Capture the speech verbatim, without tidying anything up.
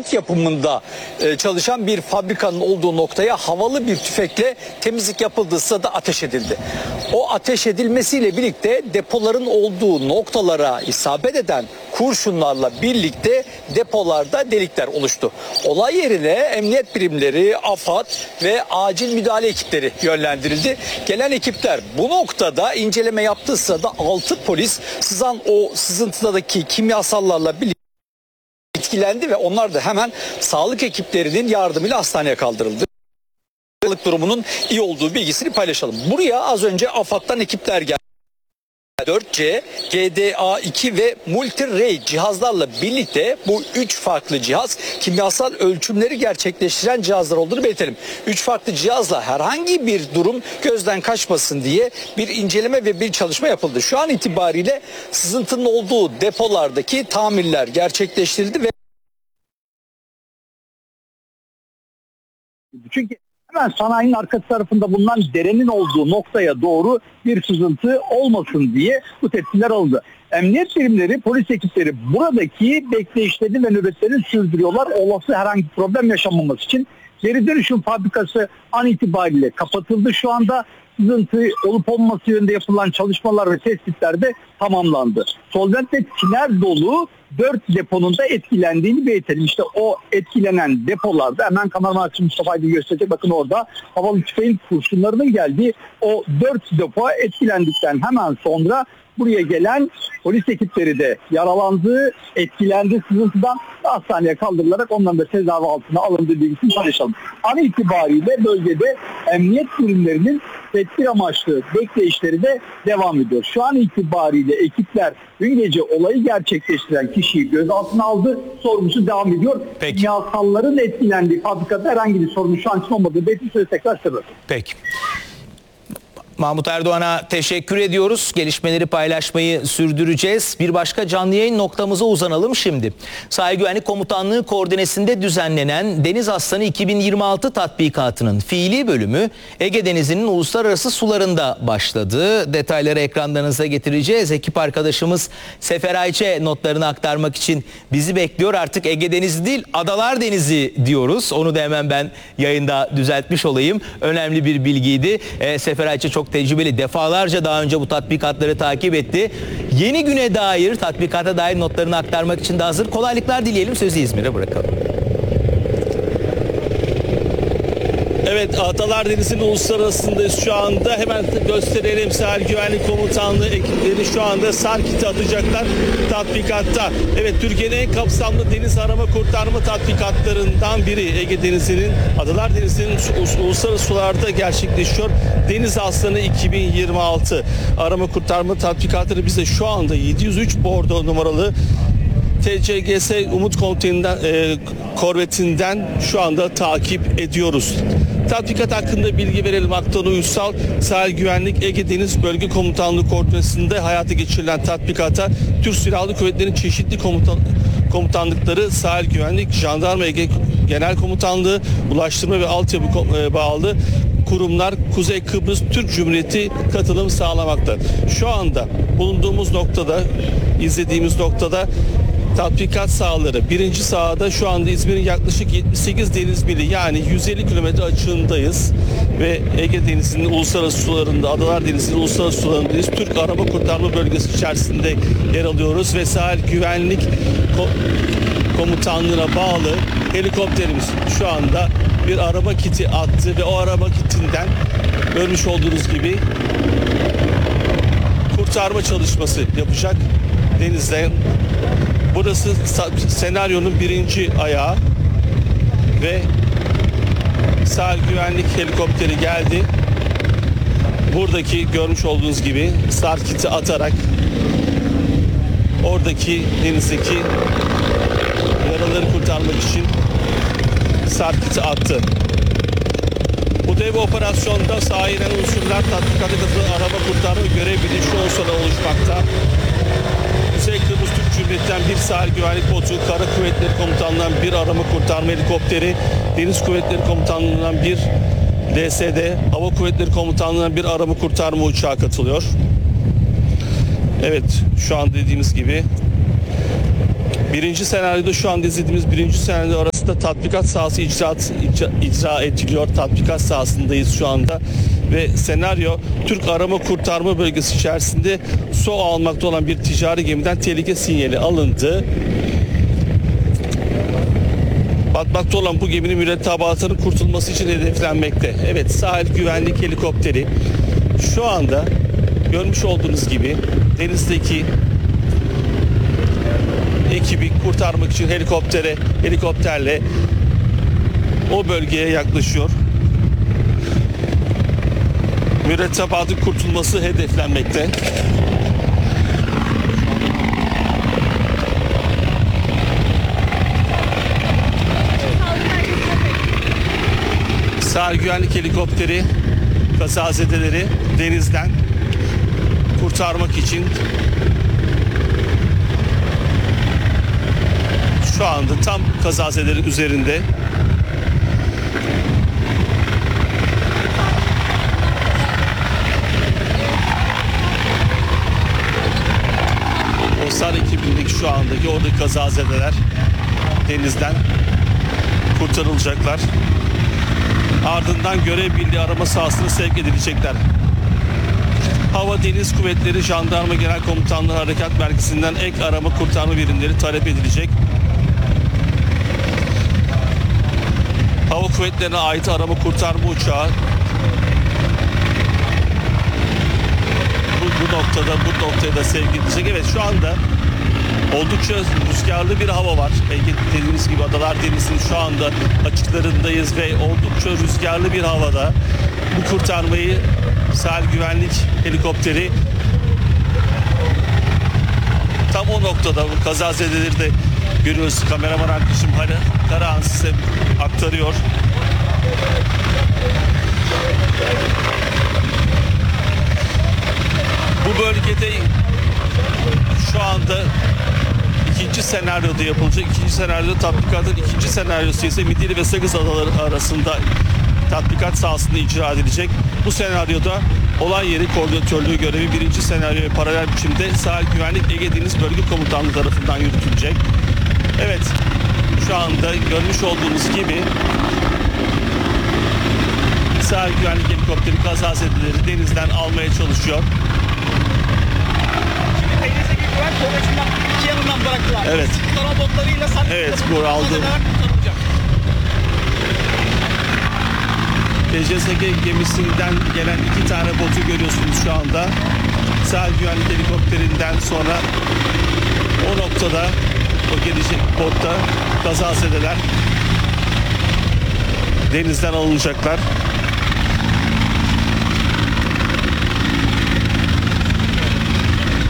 solvent yapımında e, çalışan bir fabrikanın olduğu noktaya havalı bir tüfekle temizlik yapıldığı sırada ateş edildi. O ateş edilmesiyle birlikte depoların olduğu noktalara isabet eden kurşunlarla birlikte depolarda delikler oluştu. Olay yerine emniyet birimleri, AFAD ve acil müdahale ekipleri yönlendirildi. Gelen ekipler bu noktada inceleme yaptığı sırada altı polis sızan o sızıntıdaki kimyasallarla birlikte etkilendi ve onlar da hemen sağlık ekiplerinin yardımıyla hastaneye kaldırıldı. Sağlık durumunun iyi olduğu bilgisini paylaşalım. Buraya az önce AFAD'dan ekipler geldi. dört C, G D A iki ve Multi-Ray cihazlarla birlikte bu üç farklı cihaz kimyasal ölçümleri gerçekleştiren cihazlar olduğunu belirtelim. üç farklı cihazla herhangi bir durum gözden kaçmasın diye bir inceleme ve bir çalışma yapıldı. Şu an itibariyle sızıntının olduğu depolardaki tamirler gerçekleştirildi ve çünkü hemen sanayinin arka tarafında bulunan derenin olduğu noktaya doğru bir sızıntı olmasın diye bu tepkiler alındı. Emniyet birimleri, polis ekipleri buradaki bekleyişlerini ve nöbetlerini sürdürüyorlar. Olası herhangi bir problem yaşanmaması için. Geri dönüşüm fabrikası an itibariyle kapatıldı. Şu anda sızıntı olup olması yönünde yapılan çalışmalar ve tespitler de tamamlandı. Solvent ve tiner dolu dört deponun da etkilendiğini belirtelim. İşte o etkilenen depolarda hemen kameraman arkadaşım Mustafa Aydın gösterecek. Bakın orada havalı tüfeğin kurşunlarının geldiği o dört depo etkilendikten hemen sonra buraya gelen polis ekipleri de yaralandı, etkilendi sızıntıdan hastaneye kaldırılarak onların da tedavi altına alındığı bilgisini paylaşalım. An itibariyle bölgede emniyet birimlerinin tedbir amaçlı bekleyişleri de devam ediyor. Şu an itibariyle ekipler dün gece olayı gerçekleştiren kişiyi gözaltına aldı. Sorgusu devam ediyor. Peki. Kimyasalların etkilendiği fabrikada herhangi bir sorun şu an için olmadığı belirtilse tekrar sebep. Peki. Mahmut Erdoğan'a teşekkür ediyoruz. Gelişmeleri paylaşmayı sürdüreceğiz. Bir başka canlı yayın noktamıza uzanalım şimdi. Sahil Güvenlik Komutanlığı koordinesinde düzenlenen Deniz Aslanı iki bin yirmi altı tatbikatının fiili bölümü Ege Denizi'nin uluslararası sularında başladı. Detayları ekranlarınıza getireceğiz. Ekip arkadaşımız Sefer Ayçe notlarını aktarmak için bizi bekliyor. Artık Ege Denizi değil, Adalar Denizi diyoruz. Onu da hemen ben yayında düzeltmiş olayım. Önemli bir bilgiydi. Ee, Sefer Ayçe çok tecrübeli, defalarca daha önce bu tatbikatları takip etti. Yeni güne dair, tatbikata dair notlarını aktarmak için de hazır. Kolaylıklar dileyelim, sözü İzmir'e bırakalım. Evet, Adalar Denizi'nin uluslararasındayız şu anda. Hemen gösterelim, Sahil Güvenlik Komutanlığı ekipleri şu anda Sarkit'e atacaklar tatbikatta. Evet, Türkiye'nin en kapsamlı deniz arama kurtarma tatbikatlarından biri Ege Denizi'nin, Adalar Denizi'nin uluslararası sularda gerçekleşiyor. Deniz Aslanı iki bin yirmi altı arama kurtarma tatbikatları bize şu anda yedi yüz üç bordo numaralı T C G S Umut Komutanı'ndan, e, korvetinden şu anda takip ediyoruz. Tatbikat hakkında bilgi verelim. Aktan Uysal, Sahil Güvenlik Ege Deniz Bölge Komutanlığı koordinasyonunda hayata geçirilen tatbikata Türk Silahlı Kuvvetleri'nin çeşitli komutan, komutanlıkları, Sahil Güvenlik, Jandarma Ege Genel Komutanlığı, Ulaştırma ve Altyapı e, bağlı kurumlar, Kuzey Kıbrıs Türk Cumhuriyeti katılım sağlamakta. Şu anda bulunduğumuz noktada, izlediğimiz noktada tatbikat sahaları. Birinci sahada şu anda İzmir'in yaklaşık yetmiş sekiz deniz mili, yani yüz elli kilometre açığındayız ve Ege Denizi'nin uluslararası sularında, Adalar Denizi'nin uluslararası sularındayız. Türk Arama Kurtarma Bölgesi içerisinde yer alıyoruz ve Sahil Güvenlik Ko- Komutanlığı'na bağlı helikopterimiz şu anda bir arama kiti attı ve o arama kitinden görmüş olduğunuz gibi kurtarma çalışması yapacak denizden. Burası senaryonun birinci ayağı ve sahil güvenlik helikopteri geldi. Buradaki görmüş olduğunuz gibi Sarkit'i atarak oradaki denizdeki yaraları kurtarmak için Sarkit'i attı. Bu dev operasyonda sahaya inen unsurlar tatbikata katılan arama kurtarma görev bilinçli olsa da oluşmakta. Kuzey Kıbrıs Türk Cumhuriyeti'nden bir sahil güvenlik botu, Kara Kuvvetleri Komutanlığı'ndan bir arama kurtarma helikopteri, Deniz Kuvvetleri Komutanlığı'ndan bir D S D, Hava Kuvvetleri Komutanlığı'ndan bir arama kurtarma uçağı katılıyor. Evet, şu an dediğimiz gibi Birinci senaryoda şu an izlediğimiz birinci senaryo arasında tatbikat sahası icra, icra, icra ediliyor. Tatbikat sahasındayız şu anda. Ve senaryo Türk arama kurtarma bölgesi içerisinde su almakta olan bir ticari gemiden tehlike sinyali alındı. Batmakta olan bu geminin mürettebatının kurtulması için hedeflenmekte. Evet, sahil güvenlik helikopteri şu anda görmüş olduğunuz gibi denizdeki ekibi kurtarmak için helikoptere, helikopterle o bölgeye yaklaşıyor. Mürettebatın kurtulması hedeflenmekte. Sahil güvenlik helikopteri kazazedeleri denizden kurtarmak için şu anda tam kazazelerin üzerinde. O SAR ekibindeki şu andaki oradaki kazazedeler denizden kurtarılacaklar. Ardından görev birliği arama sahasına sevk edilecekler. Hava Deniz Kuvvetleri Jandarma Genel Komutanlığı Harekat Merkezi'nden ek arama kurtarma birimleri talep edilecek. Hava Kuvvetleri'ne ait arama kurtarma uçağı bu, bu noktada bu noktaya da sevk edilecek. Evet, şu anda oldukça rüzgarlı bir hava var. Belki dediğimiz gibi Adalar Denizi'nin şu anda açıklarındayız ve oldukça rüzgarlı bir havada bu kurtarmayı sahil güvenlik helikopteri tam o noktada bu kazazedeleri de görüyoruz. Kameraman arkadaşım Hala Karahan size aktarıyor. Bu bölgede şu anda ikinci senaryoda yapılacak. İkinci senaryoda tatbikatın ikinci senaryosu ise Midilli ve Sakız Adaları arasında tatbikat sahasında icra edilecek. Bu senaryoda olay yeri koordinatörlüğü görevi birinci senaryoya paralel biçimde Sahil Güvenlik Ege Deniz Bölge Komutanlığı tarafından yürütülecek. Evet, şu anda görmüş olduğunuz gibi Sahil Güvenlik Helikopteri kazazedeleri denizden almaya çalışıyor. Denizdeki güvenlik sonrasında iki yanından bıraktılar. Evet. Kurtarma botlarıyla sarkıtılacak. Evet, bu aldı. T C S G gemisinden gelen iki tane botu görüyorsunuz şu anda. Sahil güvenlik helikopterinden sonra o noktada o gelecek botta kazazedeler denizden alınacaklar.